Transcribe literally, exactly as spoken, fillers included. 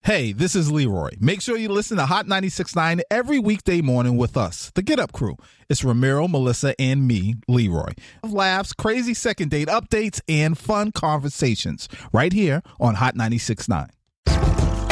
Hey, this is Leroy. Make sure you listen to Hot ninety-six point nine every weekday morning with us, the Get Up Crew. It's Ramiro, Melissa, and me, Leroy. Laughs, crazy second date updates, and fun conversations right here on Hot ninety-six point nine.